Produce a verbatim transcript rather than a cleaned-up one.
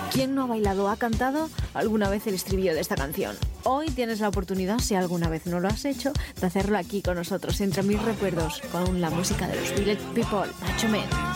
¿Quién no ha bailado o ha cantado alguna vez el estribillo de esta canción? Hoy tienes la oportunidad, si alguna vez no lo has hecho, de hacerlo aquí con nosotros, entre mis recuerdos, con la música de los Village People. Nacho Men.